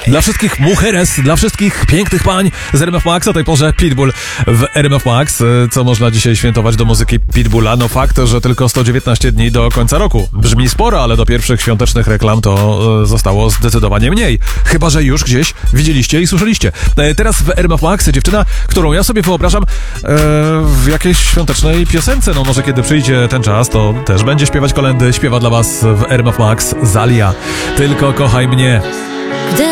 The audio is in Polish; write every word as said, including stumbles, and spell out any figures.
Dla wszystkich mujeres, dla wszystkich pięknych pań z R M F Max o tej porze Pitbull w R M F Max. Co można dzisiaj świętować do muzyki Pitbulla? No fakt, że tylko sto dziewiętnaście dni do końca roku. Brzmi sporo, ale do pierwszych świątecznych reklam to zostało zdecydowanie mniej. Chyba że już gdzieś widzieliście i słyszeliście. Teraz w R M F Max dziewczyna, którą ja sobie wyobrażam e, w jakiejś świątecznej piosence. No może kiedy przyjdzie ten czas, to też będzie śpiewać kolędy. Śpiewa dla was w R M F Max Zalia. Tylko kochaj mnie.